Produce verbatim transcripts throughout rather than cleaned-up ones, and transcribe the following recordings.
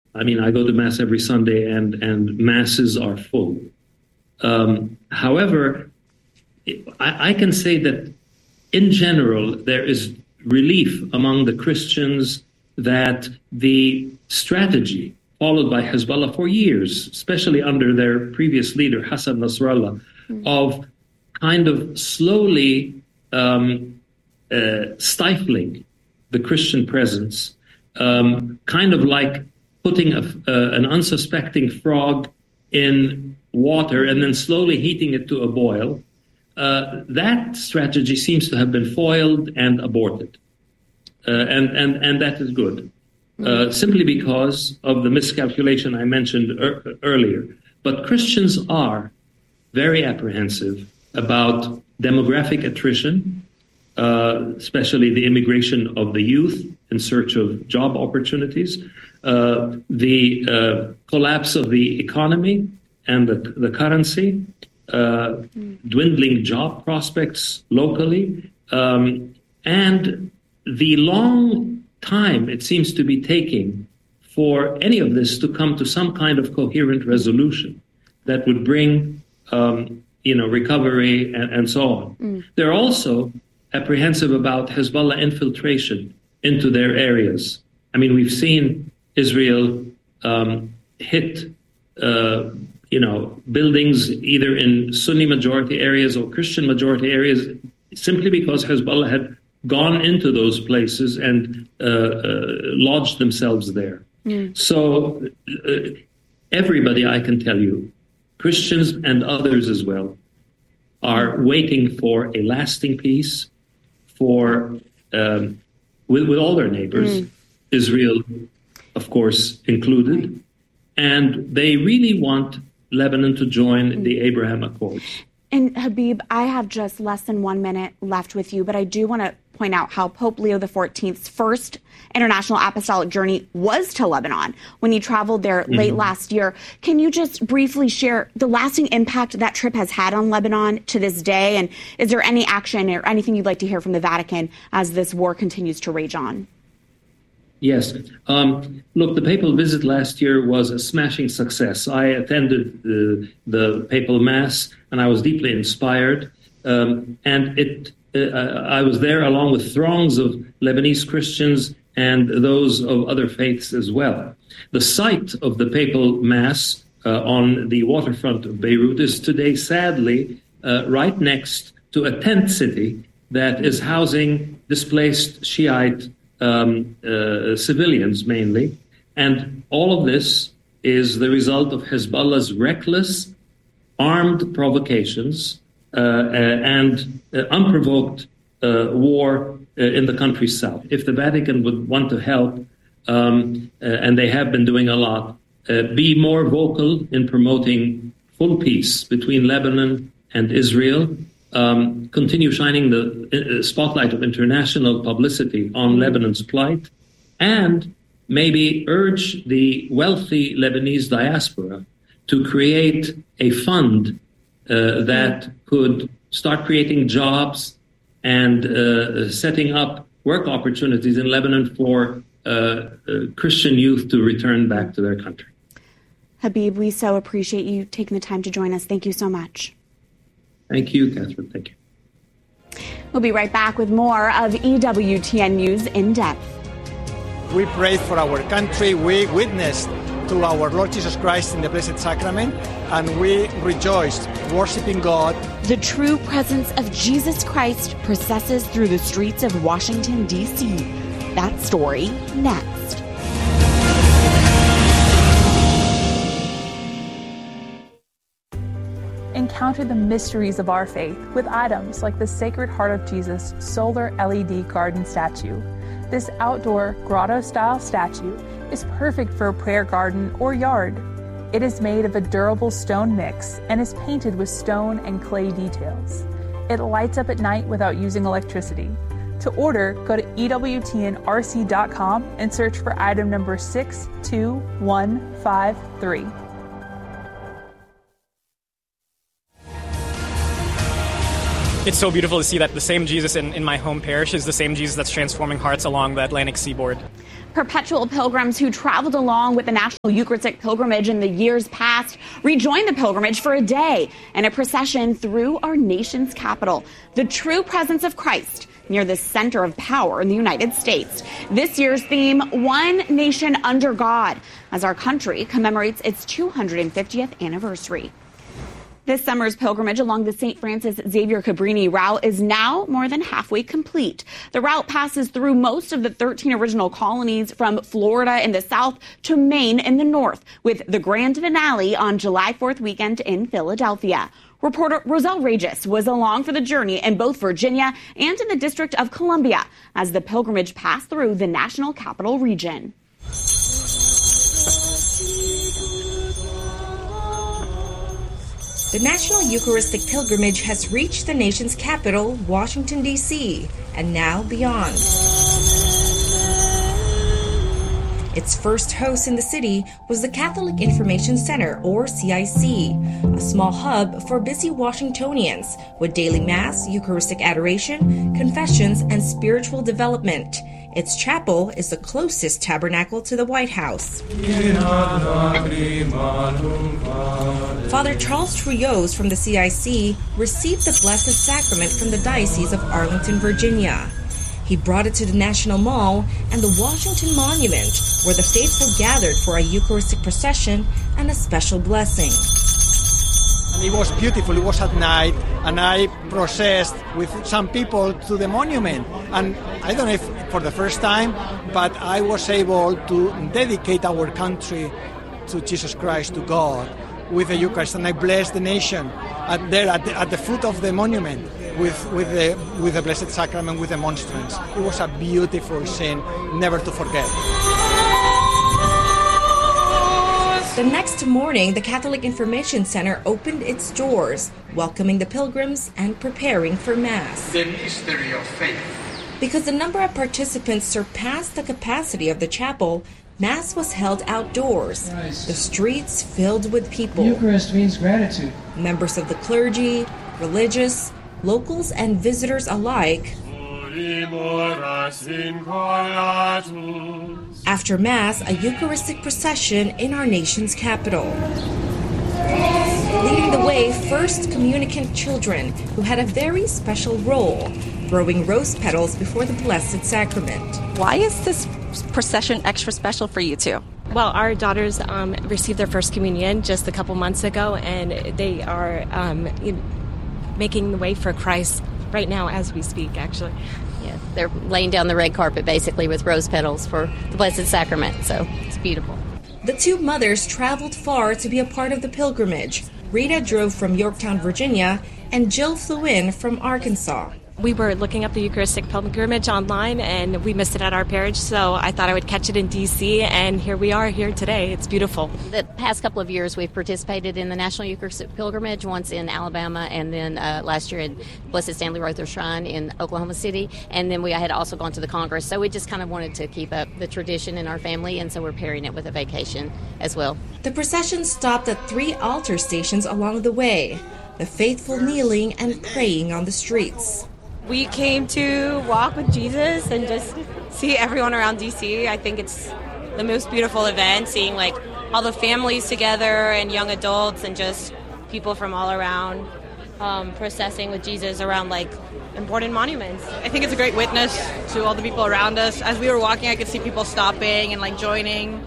I mean, I go to Mass every Sunday, and, and Masses are full. Um, however, I, I can say that in general, there is relief among the Christians that the strategy followed by Hezbollah for years, especially under their previous leader, Hassan Nasrallah, mm. of kind of slowly um, uh, stifling the Christian presence, um, kind of like putting a, uh, an unsuspecting frog in water and then slowly heating it to a boil. Uh, that strategy seems to have been foiled and aborted. Uh, and, and, and that is good, uh, simply because of the miscalculation I mentioned er- earlier. But Christians are very apprehensive about demographic attrition, uh, especially the immigration of the youth in search of job opportunities, uh, the uh, collapse of the economy and the, the currency, uh, dwindling job prospects locally, um, and the long time it seems to be taking for any of this to come to some kind of coherent resolution that would bring, um, you know, recovery and, and so on. Mm. They're also apprehensive about Hezbollah infiltration into their areas. I mean, we've seen Israel um, hit, uh, you know, buildings either in Sunni majority areas or Christian majority areas simply because Hezbollah had gone into those places and uh, uh, lodged themselves there. Mm. So uh, everybody, I can tell you, Christians and others as well, are waiting for a lasting peace for um, with, with all their neighbors, mm. Israel, of course, included, and they really want Lebanon to join mm. the Abraham Accords. And Habib, I have just less than one minute left with you, but I do want to point out how Pope Leo the fourteenth's first international apostolic journey was to Lebanon when he traveled there mm-hmm. late last year. Can you just briefly share the lasting impact that trip has had on Lebanon to this day? And is there any action or anything you'd like to hear from the Vatican as this war continues to rage on? Yes. Um, look, the papal visit last year was a smashing success. I attended the, the papal mass, and I was deeply inspired. Um, and it, uh, I was there along with throngs of Lebanese Christians and those of other faiths as well. The site of the papal mass uh, on the waterfront of Beirut is today, sadly, uh, right next to a tent city that is housing displaced Shiite Um, uh, civilians mainly, and all of this is the result of Hezbollah's reckless, armed provocations uh, uh, and uh, unprovoked uh, war uh, in the country's south. If the Vatican would want to help, um, uh, and they have been doing a lot, uh, be more vocal in promoting full peace between Lebanon and Israel. Um, continue shining the uh, spotlight of international publicity on Lebanon's plight, and maybe urge the wealthy Lebanese diaspora to create a fund uh, that could start creating jobs and uh, setting up work opportunities in Lebanon for uh, uh, Christian youth to return back to their country. Habib, we so appreciate you taking the time to join us. Thank you so much. Thank you, Catherine. Thank you. We'll be right back with more of E W T N News in depth. We prayed for our country. We witnessed to our Lord Jesus Christ in the Blessed Sacrament, and we rejoiced, worshiping God. The true presence of Jesus Christ processes through the streets of Washington, D C That story next. Encounter the mysteries of our faith with items like the Sacred Heart of Jesus solar L E D garden statue. This outdoor grotto-style statue is perfect for a prayer garden or yard. It is made of a durable stone mix and is painted with stone and clay details. It lights up at night without using electricity. To order, go to E W T N R C dot com and search for item number six two one five three. It's so beautiful to see that the same Jesus in, in my home parish is the same Jesus that's transforming hearts along the Atlantic seaboard. Perpetual pilgrims who traveled along with the National Eucharistic Pilgrimage in the years past rejoined the pilgrimage for a day and a procession through our nation's capital, the true presence of Christ near the center of power in the United States. This year's theme, One Nation Under God, as our country commemorates its two hundred fiftieth anniversary. This summer's pilgrimage along the Saint Francis Xavier Cabrini route is now more than halfway complete. The route passes through most of the thirteen original colonies from Florida in the south to Maine in the north, with the grand finale on July fourth weekend in Philadelphia. Reporter Roselle Regis was along for the journey in both Virginia and in the District of Columbia as the pilgrimage passed through the National Capital Region. The National Eucharistic Pilgrimage has reached the nation's capital, Washington, D C, and now beyond. Its first host in the city was the Catholic Information Center, or C I C, a small hub for busy Washingtonians with daily Mass, Eucharistic adoration, confessions, and spiritual development. Its chapel is the closest tabernacle to the White House. Father Charles Trujillo from the C I C received the Blessed Sacrament from the Diocese of Arlington, Virginia. He brought it to the National Mall and the Washington Monument, where the faithful gathered for a Eucharistic procession and a special blessing. And it was beautiful. It was at night, and I processed with some people to the monument. And I don't know if for the first time, but I was able to dedicate our country to Jesus Christ, to God, with the Eucharist. And I blessed the nation at there at the, at the foot of the monument with, with, the, with the Blessed Sacrament, with the monstrance. It was a beautiful scene, never to forget. The next morning, the Catholic Information Center opened its doors, welcoming the pilgrims and preparing for Mass. The mystery of faith. Because the number of participants surpassed the capacity of the chapel, Mass was held outdoors, Christ. The streets filled with people. Eucharist means gratitude. Members of the clergy, religious, locals, and visitors alike. After Mass, a Eucharistic procession in our nation's capital. Leading the way, first communicant children, who had a very special role, throwing rose petals before the Blessed Sacrament. Why is this procession extra special for you two? Well, our daughters um, received their first communion just a couple months ago, and they are um, you know, making the way for Christ right now as we speak, actually. Yeah, they're laying down the red carpet, basically, with rose petals for the Blessed Sacrament, so it's beautiful. The two mothers traveled far to be a part of the pilgrimage. Rita drove from Yorktown, Virginia, and Jill flew in from Arkansas. We were looking up the Eucharistic Pilgrimage online, and we missed it at our parish, so I thought I would catch it in D C, and here we are here today. It's beautiful. The past couple of years, we've participated in the National Eucharistic Pilgrimage, once in Alabama, and then uh, last year in Blessed Stanley Rother Shrine in Oklahoma City, and then we had also gone to the Congress, so we just kind of wanted to keep up the tradition in our family, and so we're pairing it with a vacation as well. The procession stopped at three altar stations along the way, the faithful kneeling and praying on the streets. We came to walk with Jesus and just see everyone around D C. I think it's the most beautiful event, seeing like all the families together and young adults and just people from all around um, processing with Jesus around like important monuments. I think it's a great witness to all the people around us. As we were walking, I could see people stopping and like joining.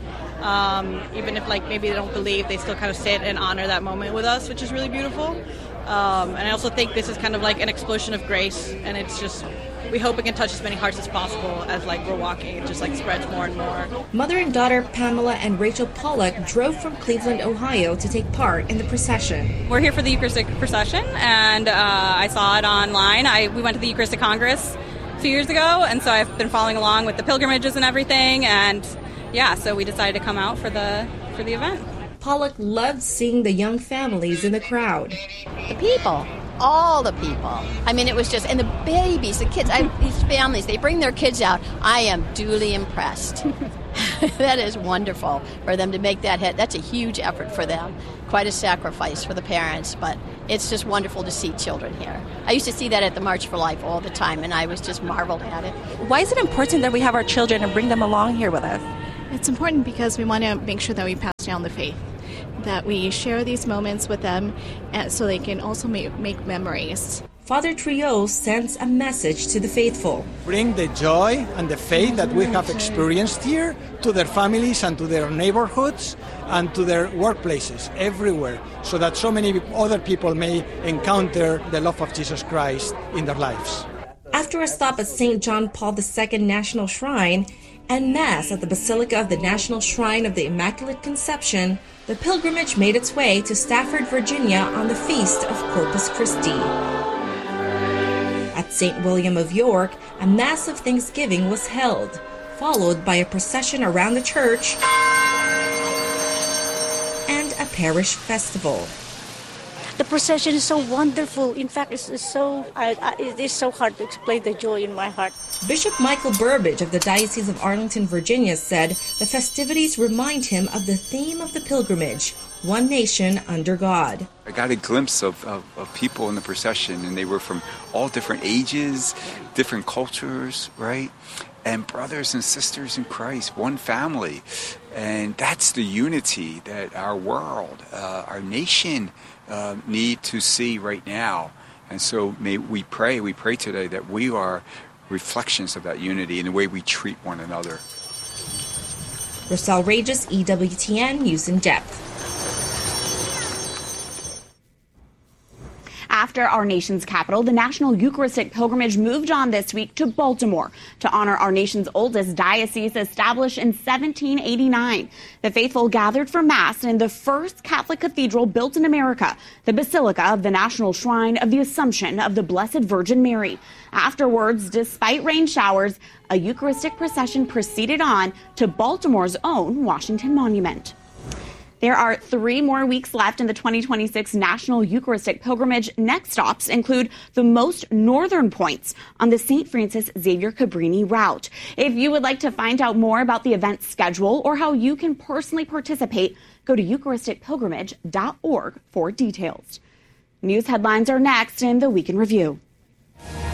Um, even if like maybe they don't believe, they still kind of sit and honor that moment with us, which is really beautiful. Um, and I also think this is kind of like an explosion of grace, and it's just, we hope it can touch as many hearts as possible as like we're walking. It just like spreads more and more. Mother and daughter Pamela and Rachel Pollock drove from Cleveland, Ohio to take part in the procession. We're here for the Eucharistic procession, and uh, I saw it online. I we went to the Eucharistic Congress a few years ago, and so I've been following along with the pilgrimages and everything, and yeah, so we decided to come out for the for the event. Pollock loved seeing the young families in the crowd. The people, all the people. I mean, it was just, and the babies, the kids, I, these families, they bring their kids out. I am duly impressed. that is wonderful for them to make that hit. That's a huge effort for them, quite a sacrifice for the parents, but it's just wonderful to see children here. I used to see that at the March for Life all the time, and I was just marveled at it. Why is it important that we have our children and bring them along here with us? It's important because we want to make sure that we pass down the faith, that we share these moments with them so they can also make, make memories. Father Trio sends a message to the faithful. Bring the joy and the faith that we have experienced here to their families and to their neighborhoods and to their workplaces, everywhere, so that so many other people may encounter the love of Jesus Christ in their lives. After a stop at Saint John Paul the Second National Shrine and Mass at the Basilica of the National Shrine of the Immaculate Conception, the pilgrimage made its way to Stafford, Virginia on the Feast of Corpus Christi. At Saint William of York, a Mass of Thanksgiving was held, followed by a procession around the church and a parish festival. The procession is so wonderful. In fact, it's, it's so I, I, it is so hard to explain the joy in my heart. Bishop Michael Burbidge of the Diocese of Arlington, Virginia, said the festivities remind him of the theme of the pilgrimage, one nation under God. I got a glimpse of, of, of people in the procession, and they were from all different ages, different cultures, right? And brothers and sisters in Christ, one family. And that's the unity that our world, uh, our nation uh, need to see right now. And so may we pray, we pray today that we are reflections of that unity in the way we treat one another. Rosal Regis, E W T N News in Depth. After our nation's capital, the National Eucharistic Pilgrimage moved on this week to Baltimore to honor our nation's oldest diocese, established in seventeen eighty-nine. The faithful gathered for Mass in the first Catholic cathedral built in America, the Basilica of the National Shrine of the Assumption of the Blessed Virgin Mary. Afterwards, despite rain showers, a Eucharistic procession proceeded on to Baltimore's own Washington Monument. There are three more weeks left in the twenty twenty-six National Eucharistic Pilgrimage. Next stops include the most northern points on the Saint Francis Xavier Cabrini route. If you would like to find out more about the event schedule or how you can personally participate, go to eucharistic pilgrimage dot org for details. News headlines are next in the Week in Review.